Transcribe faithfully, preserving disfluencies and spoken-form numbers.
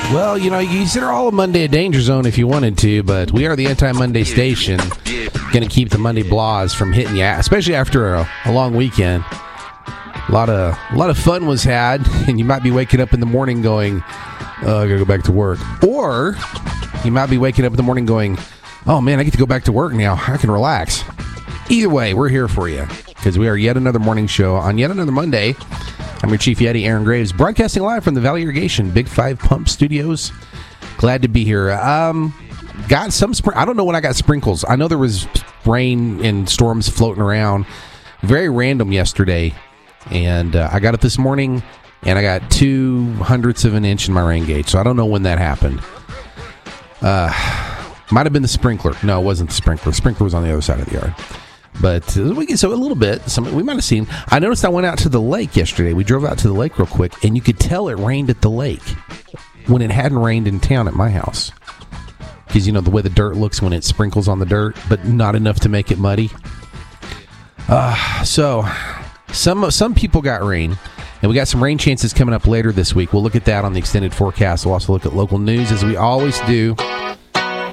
Well, you know, you consider all of Monday a danger zone if you wanted to, but we are the anti-Monday station. Going to keep the Monday blahs from hitting you, especially after a, a long weekend. A lot of a lot of fun was had, and you might be waking up in the morning going, oh, I got to go back to work. Or you might be waking up in the morning going, oh, man, I get to go back to work now. I can relax. Either way, we're here for you because we are yet another morning show on yet another Monday. I'm your Chief Yeti, Aaron Graves, broadcasting live from the Valley Irrigation Big Five Pump Studios. Glad to be here. Um, got some spr- I don't know when I got sprinkles. I know there was rain and storms floating around. Very random yesterday. And uh, I got it this morning, and I got two hundredths of an inch in my rain gauge. So I don't know when that happened. Uh, might have been the sprinkler. No, it wasn't the sprinkler. The sprinkler was on the other side of the yard. But uh, we so a little bit. Some, we might have seen. I noticed I went out to the lake yesterday. We drove out to the lake real quick, and you could tell it rained at the lake when it hadn't rained in town at my house. Because, you know, the way the dirt looks when it sprinkles on the dirt, but not enough to make it muddy. Uh, so some some people got rain, and we got some rain chances coming up later this week. We'll look at that on the extended forecast. We'll also look at local news, as we always do.